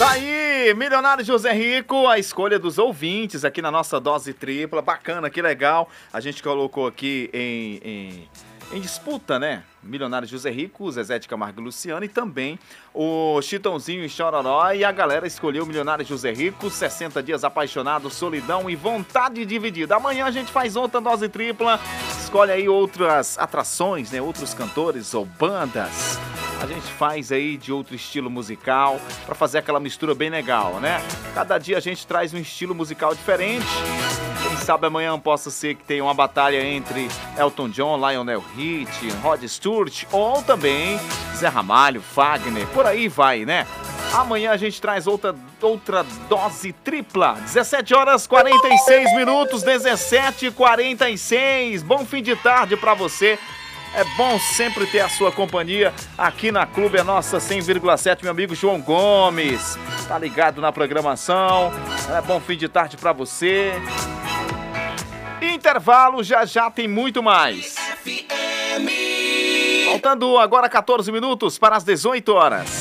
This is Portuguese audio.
Tá aí, Milionário José Rico, a escolha dos ouvintes aqui na nossa dose tripla. Bacana, que legal. A gente colocou aqui em disputa, né? Milionário José Rico, Zezé de Camargo e Luciano e também o Chitãozinho e Chororó. E a galera escolheu o Milionário José Rico, 60 dias apaixonado, solidão e vontade dividida. Amanhã a gente faz outra dose tripla, escolhe aí outras atrações, né? Outros cantores ou bandas. A gente faz aí de outro estilo musical para fazer aquela mistura bem legal, né? Cada dia a gente traz um estilo musical diferente. Quem sabe amanhã possa ser que tenha uma batalha entre Elton John, Lionel Richie, Rod Stewart ou também Zé Ramalho, Fagner, por aí vai, né? Amanhã a gente traz outra dose tripla. 17 horas 46 minutos, 17h46. Bom fim de tarde para você. É bom sempre ter a sua companhia aqui na Clube é Nossa 100,7, meu amigo João Gomes. Tá ligado na programação. É bom fim de tarde pra você. Intervalo, já tem muito mais. Faltando agora 14 minutos para as 18 horas.